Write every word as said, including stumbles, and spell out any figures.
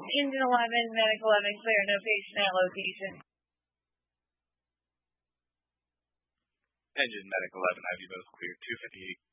Engine eleven, Medic eleven, clear, no patient at location. Engine Medic eleven, have you both cleared two fifty-eight